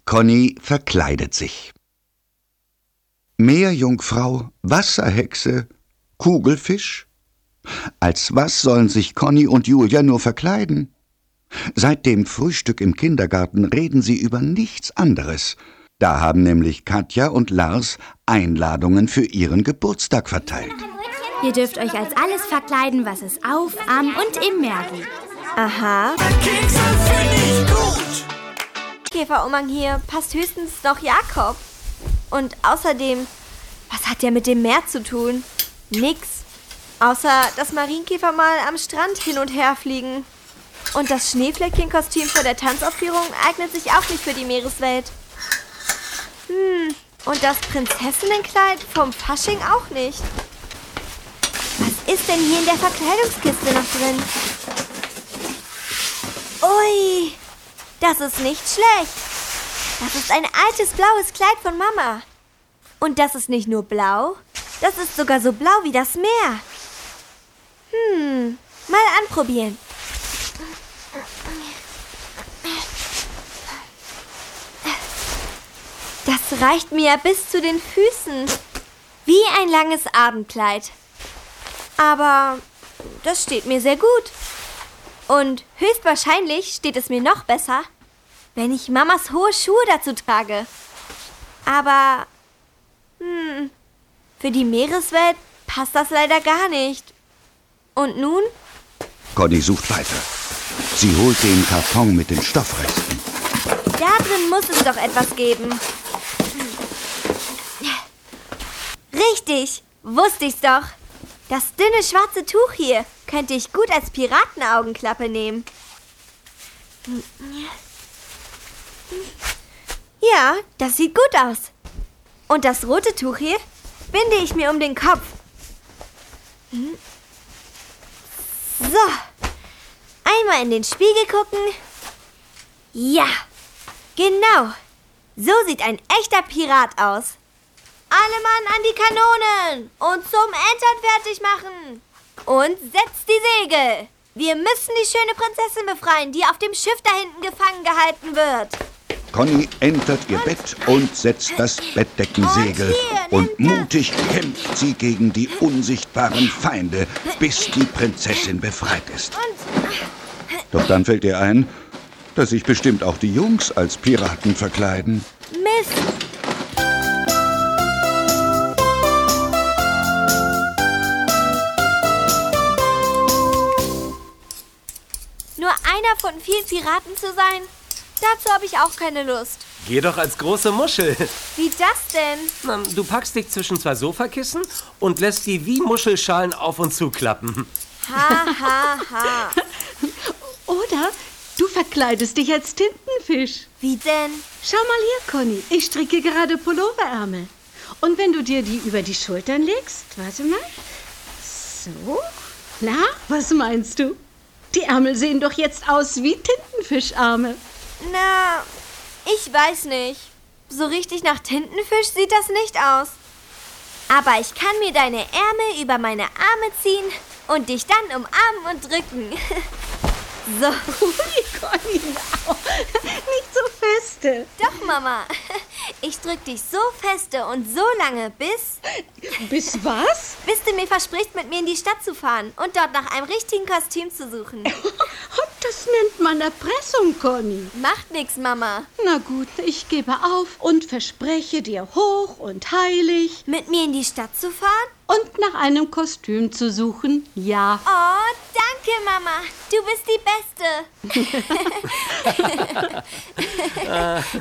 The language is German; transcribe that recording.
Conny verkleidet sich. Meerjungfrau, Wasserhexe, Kugelfisch? Als was sollen sich Conny und Julia nur verkleiden? Seit dem Frühstück im Kindergarten reden sie über nichts anderes. Da haben nämlich Katja und Lars Einladungen für ihren Geburtstag verteilt. Ihr dürft euch als alles verkleiden, was es auf, am und im Meer gibt. Aha. Kekse find ich gut. Käferumhang hier passt höchstens noch Jakob. Und außerdem, was hat der mit dem Meer zu tun? Nix. Außer, dass Marienkäfer mal am Strand hin und her fliegen. Und das Schneeflöckchenkostüm vor der Tanzaufführung eignet sich auch nicht für die Meereswelt. Und das Prinzessinnenkleid vom Fasching auch nicht. Was ist denn hier in der Verkleidungskiste noch drin? Ui, das ist nicht schlecht. Das ist ein altes blaues Kleid von Mama. Und das ist nicht nur blau, das ist sogar so blau wie das Meer. Mal anprobieren. Das reicht mir ja bis zu den Füßen. Wie ein langes Abendkleid. Aber das steht mir sehr gut. Und höchstwahrscheinlich steht es mir noch besser, wenn ich Mamas hohe Schuhe dazu trage. Aber, für die Meereswelt passt das leider gar nicht. Und nun? Conny sucht weiter. Sie holt den Karton mit den Stoffresten. Da drin muss es doch etwas geben. Richtig, wusste ich's doch. Das dünne schwarze Tuch hier könnte ich gut als Piratenaugenklappe nehmen. Ja, das sieht gut aus. Und das rote Tuch hier binde ich mir um den Kopf. So, einmal in den Spiegel gucken. Ja, genau. So sieht ein echter Pirat aus. Alle Mann an die Kanonen und zum Entern fertig machen. Und setzt die Segel. Wir müssen die schöne Prinzessin befreien, die auf dem Schiff da hinten gefangen gehalten wird. Conny entert ihr Bett und setzt das Bettdeckensegel. Und mutig kämpft sie gegen die unsichtbaren Feinde, bis die Prinzessin befreit ist. Doch dann fällt ihr ein, dass sich bestimmt auch die Jungs als Piraten verkleiden. Mist. Nur einer von vielen Piraten zu sein, dazu habe ich auch keine Lust. Geh doch als große Muschel. Wie das denn? Na, du packst dich zwischen zwei Sofakissen und lässt die wie Muschelschalen auf und zuklappen. Ha, ha, ha. Oder du verkleidest dich als Tintenfisch. Wie denn? Schau mal hier, Conny. Ich stricke gerade Pulloverärmel. Und wenn du dir die über die Schultern legst, warte mal. So. Na, was meinst du? Die Ärmel sehen doch jetzt aus wie Tintenfischarme. Na, ich weiß nicht. So richtig nach Tintenfisch sieht das nicht aus. Aber ich kann mir deine Ärmel über meine Arme ziehen und dich dann umarmen und drücken. So. Ui, Conny, au. Nicht so feste. Doch, Mama. Ich drück dich so feste und so lange, bis Bis was? du mir versprichst, mit mir in die Stadt zu fahren und dort nach einem richtigen Kostüm zu suchen. Das nennt man Erpressung, Conny. Macht nix, Mama. Na gut, ich gebe auf und verspreche dir hoch und heilig Mit mir in die Stadt zu fahren? und nach einem Kostüm zu suchen, ja. Oh, danke, Mama. Du bist die Beste.